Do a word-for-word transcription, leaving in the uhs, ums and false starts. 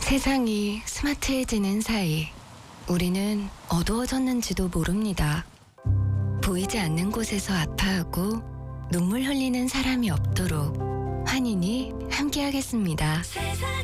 세상이 스마트해지는 사이 우리는 어두워졌는지도 모릅니다. 보이지 않는 곳에서 아파하고 눈물 흘리는 사람이 없도록 환인이 함께하겠습니다.